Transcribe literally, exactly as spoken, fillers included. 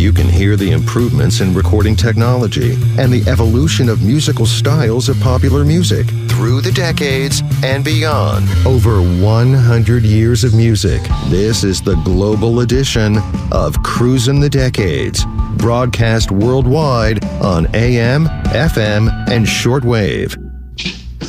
you can hear the improvements in recording technology and the evolution of musical styles of popular music through the decades and beyond. Over one hundred years of music. This is the global edition of Cruisin' the Decades, broadcast worldwide on A M, F M, and shortwave.